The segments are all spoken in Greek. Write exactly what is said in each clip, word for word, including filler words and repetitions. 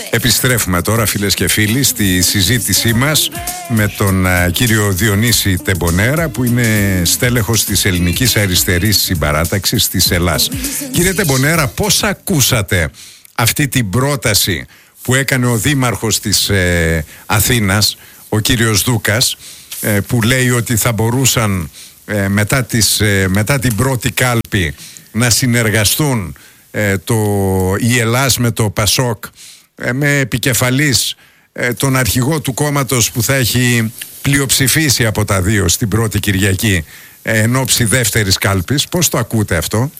Επιστρέφουμε τώρα, φίλες και φίλοι, στη συζήτησή μας με τον α, κύριο Διονύση Τεμπονέρα, που είναι στέλεχος της Ελληνικής Αριστερής Συμπαράταξης της Ελλάς. Κύριε Τεμπονέρα, πώς ακούσατε αυτή την πρόταση που έκανε ο δήμαρχος της ε, Αθήνας, ο κύριος Δούκας, ε, που λέει ότι θα μπορούσαν ε, μετά, τις, ε, μετά την πρώτη κάλπη να συνεργαστούν ε, το, η Ελλάς με το Πασόκ, με επικεφαλής ε, τον αρχηγό του κόμματος που θα έχει πλειοψηφίσει από τα δύο στην πρώτη Κυριακή ε, εν ώψη δεύτερης κάλπης. Πώς το ακούτε αυτό?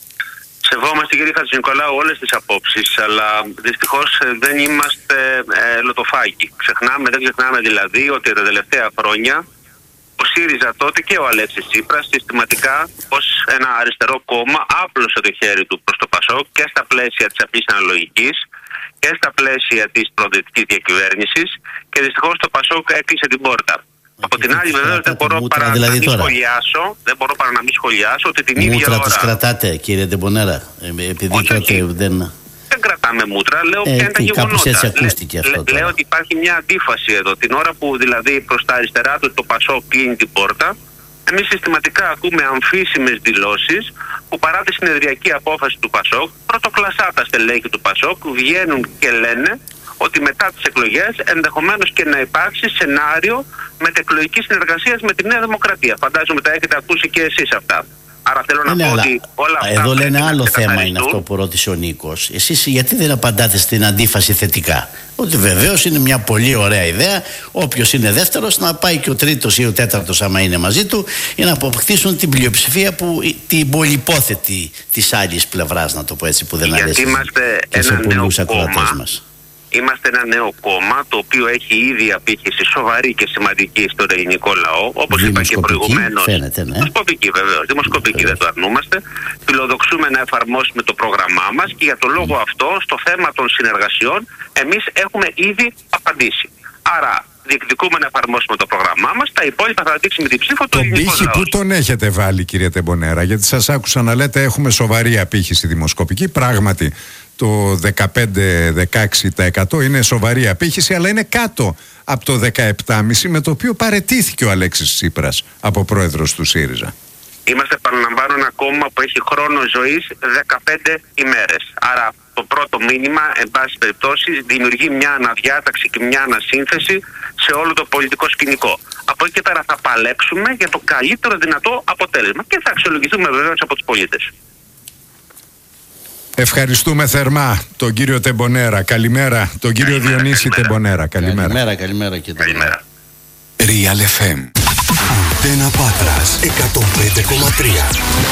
Σεβόμαστε, κύριε Χατζηνικολάου, όλες τις απόψεις, αλλά δυστυχώς δεν είμαστε ε, λοτοφάγοι. Ξεχνάμε, δεν ξεχνάμε δηλαδή ότι τα τελευταία χρόνια ο ΣΥΡΙΖΑ τότε και ο Αλέξης Τσίπρας συστηματικά ως ένα αριστερό κόμμα άπλωσε το χέρι του προς το Πασόκ και στα πλαίσια της απλής αναλογικής και στα πλαίσια της προοδευτικής διακυβέρνησης, και δυστυχώς το Πασόκ έκλεισε την πόρτα. Α, από την άλλη, βεβαίως, δεν μπορώ παρά δηλαδή να μην σχολιάσω, δεν μπορώ παρά να μην σχολιάσω ότι την ίδια ώρα... Μούτρα τις κρατάτε, κύριε Τεμπονέρα, επειδή όχι, τότε όχι. δεν... Δεν κρατάμε μούτρα, λέω ποια ε, είναι τα γεγονότα. Έτσι ακούστηκε αυτό Λέ, λέω ότι υπάρχει μια αντίφαση εδώ. Την ώρα που δηλαδή προς τα αριστερά του το Πασόκ κλείνει την πόρτα, εμείς συστηματικά ακούμε αμφίσιμες δηλώσεις που παρά τη συνεδριακή απόφαση του Πασόκ, πρωτοκλασσά τα στελέχη του Πασόκ βγαίνουν και λένε ότι μετά τις εκλογές ενδεχομένως και να υπάρξει σενάριο μετεκλογικής συνεργασίας με τη Νέα Δημοκρατία. Φαντάζομαι τα έχετε ακούσει και εσείς αυτά. Άρα θέλω να ναι, πω αλλά, ότι όλα αυτά... Εδώ λένε άλλο θέμα είναι αυτό που ρώτησε ο Νίκος. Εσείς γιατί δεν απαντάτε στην αντίφαση θετικά? Ότι βεβαίως είναι μια πολύ ωραία ιδέα όποιος είναι δεύτερος να πάει και ο τρίτος ή ο τέταρτος, άμα είναι μαζί του, για να αποκτήσουν την πλειοψηφία, που, την πολυπόθετη της άλλης πλευράς, να το πω έτσι, που δεν γιατί αρέσει είμαστε και σε πολλούς ακροατές μας. Είμαστε ένα νέο κόμμα το οποίο έχει ήδη απήχηση σοβαρή και σημαντική στον ελληνικό λαό. Όπως είπα και προηγουμένως. Φαίνεται, ναι. Δημοσκοπική, βεβαίως. Δημοσκοπική, δεν το αρνούμαστε. Φιλοδοξούμε να εφαρμόσουμε το πρόγραμμά μας και για τον λόγο αυτό, στο θέμα των συνεργασιών, εμείς έχουμε ήδη απαντήσει. Άρα, διεκδικούμε να εφαρμόσουμε το πρόγραμμά μας. Τα υπόλοιπα θα δείξει με την ψήφο του ελληνικού λαού. Τον πύχη που τον έχετε βάλει, κύριε Τεμπονέρα? Γιατί σας άκουσα να λέτε έχουμε σοβαρή απήχηση δημοσκοπική. Πράγματι, το δεκαπέντε με δεκαέξι τοις εκατό είναι σοβαρή απήχηση, αλλά είναι κάτω από το δεκαεπτά κόμμα πέντε τοις εκατό με το οποίο παραιτήθηκε ο Αλέξης Τσίπρας από πρόεδρος του ΣΥΡΙΖΑ. Είμαστε, παραλαμβάνω, ένα κόμμα που έχει χρόνο ζωής δεκαπέντε ημέρες. Άρα το πρώτο μήνυμα, εν πάση περιπτώσει, δημιουργεί μια αναδιάταξη και μια ανασύνθεση σε όλο το πολιτικό σκηνικό. Από εκεί και πέρα θα παλέψουμε για το καλύτερο δυνατό αποτέλεσμα και θα αξιολογηθούμε βεβαίως από τους πολίτες. Ευχαριστούμε θερμά τον κύριο Τεμπονέρα. Καλημέρα. Τον κύριο καλημέρα, Διονύση καλημέρα. Τεμπονέρα. Καλημέρα. Καλημέρα, καλημέρα και καλημέρα. Real εφ εμ. Αντένα Πάτρας εκατόν πέντε κόμμα τρία.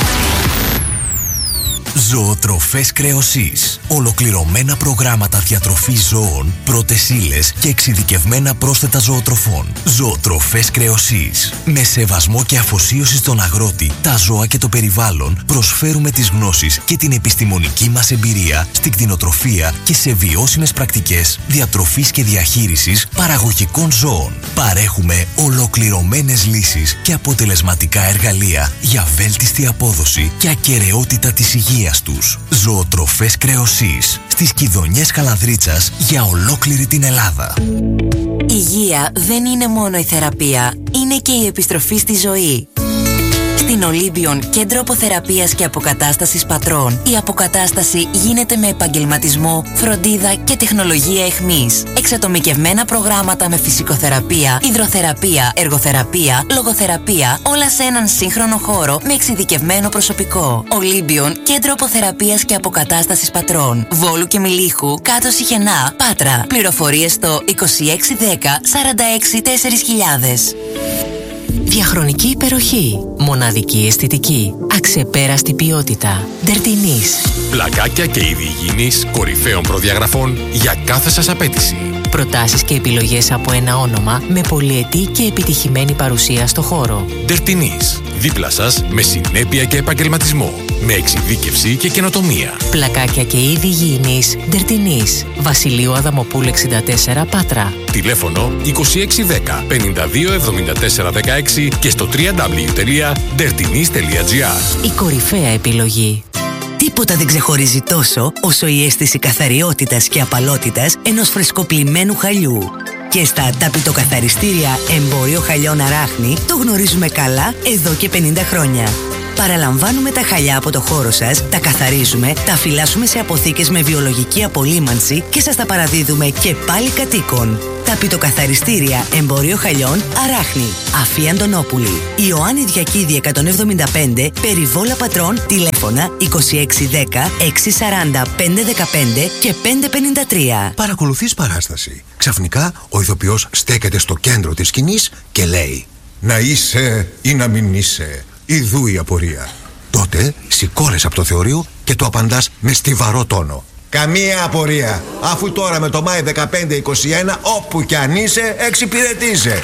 Ζωοτροφές Κρεοσής. Ολοκληρωμένα προγράμματα διατροφής ζώων, πρώτες ύλες και εξειδικευμένα πρόσθετα ζωοτροφών. Ζωοτροφές Κρεοσής. Με σεβασμό και αφοσίωση στον αγρότη, τα ζώα και το περιβάλλον, προσφέρουμε τις γνώσεις και την επιστημονική μας εμπειρία στην κτηνοτροφία και σε βιώσιμες πρακτικές διατροφής και διαχείρισης παραγωγικών ζώων. Παρέχουμε ολοκληρωμένες λύσεις και αποτελεσματικά εργαλεία για βέλτιστη απόδοση και ακεραιότητα της υγείας τους. Ζωοτροφές Κρεοσής στις Κιδωνιές Καλανδρίτσας για ολόκληρη την Ελλάδα. Υγεία δεν είναι μόνο η θεραπεία, είναι και η επιστροφή στη ζωή. Στην Ολύμπιον, κέντρο αποθεραπείας και αποκατάστασης πατρών, η αποκατάσταση γίνεται με επαγγελματισμό, φροντίδα και τεχνολογία εχμής. Εξατομικευμένα προγράμματα με φυσικοθεραπεία, υδροθεραπεία, εργοθεραπεία, λογοθεραπεία, όλα σε έναν σύγχρονο χώρο με εξειδικευμένο προσωπικό. Ολύμπιον, κέντρο αποθεραπείας και αποκατάστασης πατρών, Βόλου και Μιλίχου, κάτω Σιχενά, Πάτρα. Πληροφορίες στο είκοσι έξι δέκα σαράντα έξι τέσσερα χιλιάδες. Διαχρονική υπεροχή, μοναδική αισθητική, αξεπέραστη ποιότητα. Ντερτινής. Πλακάκια και είδη υγιεινής κορυφαίων προδιαγραφών για κάθε σας απέτηση. Προτάσεις και επιλογές από ένα όνομα με πολυετή και επιτυχημένη παρουσία στο χώρο. Ντερτινής. Δίπλα σας με συνέπεια και επαγγελματισμό. Με εξειδίκευση και καινοτομία. Πλακάκια και είδη υγιεινής. Ντερτινής. Βασιλείου Αδαμοπούλου εξήντα τέσσερα, Πάτρα. Τηλέφωνο είκοσι έξι δέκα πενήντα δύο εβδομήντα τέσσερα δεκαέξι και στο double-u double-u double-u τελεία ντερτινής τελεία τζι άρ. Η κορυφαία επιλογή. Τι Τίποτα δεν ξεχωρίζει τόσο όσο η αίσθηση καθαριότητας και απαλότητας ενός φρεσκοπλημμένου χαλιού. Και στα ταπητοκαθαριστήρια Εμπόριο Χαλιών Αράχνη το γνωρίζουμε καλά εδώ και πενήντα χρόνια. Παραλαμβάνουμε τα χαλιά από το χώρο σας, τα καθαρίζουμε, τα φυλάσσουμε σε αποθήκες με βιολογική απολύμανση και σας τα παραδίδουμε και πάλι κατοίκων. Ταπητοκαθαριστήρια Εμπόριο Χαλιών Αράχνη. Αφή Αντωνόπουλη. Ιωάννη Διακίδη εκατόν εβδομήντα πέντε, Περιβόλα Πατρών, τηλέφωνα είκοσι έξι δέκα έξι σαράντα πέντε δεκαπέντε και πέντε πενήντα τρία. Παρακολουθείς παράσταση. Ξαφνικά ο ηθοποιός στέκεται στο κέντρο της σκηνής και λέει: «Να είσαι ή να μην είσαι. Ιδού η απορία». Τότε σηκώνεσαι από το θεωρείο και το απαντάς με στιβαρό τόνο: «Καμία απορία, αφού τώρα με το Μάη δεκαπέντε είκοσι ένα όπου κι αν είσαι εξυπηρετείσαι».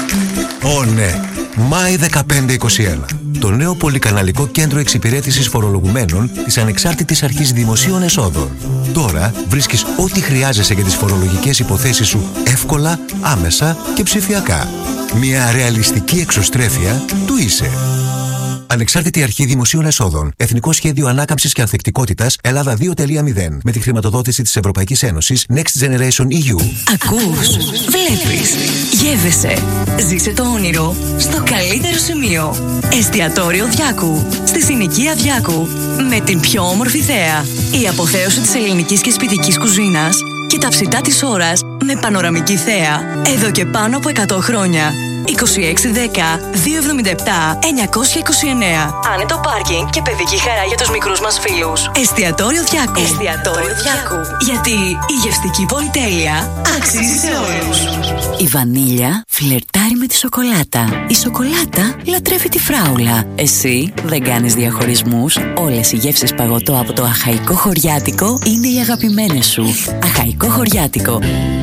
Ω ναι, Μάη δεκαπέντε είκοσι ένα. Το νέο πολυκαναλικό κέντρο εξυπηρέτησης φορολογουμένων της Ανεξάρτητης Αρχής Δημοσίων Εσόδων. Τώρα βρίσκεις ό,τι χρειάζεσαι για τις φορολογικές υποθέσεις σου εύκολα, άμεσα και ψηφιακά. Μια ρεαλιστική εξωστρέφεια του είσαι. Ανεξάρτητη Αρχή Δημοσίων Εσόδων. Εθνικό Σχέδιο Ανάκαμψης και Ανθεκτικότητας Ελλάδα δύο κόμμα μηδέν. Με τη χρηματοδότηση της Ευρωπαϊκής Ένωσης Next Generation ι γιου. Ακούς, βλέπεις, γεύεσαι. Ζήσε το όνειρο στο καλύτερο σημείο. Εστιατόριο Διάκου. Στη συνοικία Διάκου. Με την πιο όμορφη θέα. Η αποθέωση της ελληνικής και σπιτικής κουζίνας και τα ψητά της ώρας με πανοραμική θέα. Εδώ και πάνω από εκατό χρόνια. είκοσι έξι δέκα διακόσια εβδομήντα επτά εννιακόσια είκοσι εννέα. Άνετο πάρκινγκ και παιδική χαρά για τους μικρούς μας φίλους. Εστιατόριο Διάκου. Εστιατόριο Διάκου. Γιατί η γευστική πολυτέλεια αξίζει σε όλους. Η βανίλια φλερτάρει με τη σοκολάτα. Η σοκολάτα λατρεύει τη φράουλα. Εσύ δεν κάνεις διαχωρισμούς. Όλες οι γεύσεις παγωτό από το Αχαϊκό Χωριάτικο είναι οι αγαπημένες σου. Αχαϊκό Χωριάτικο.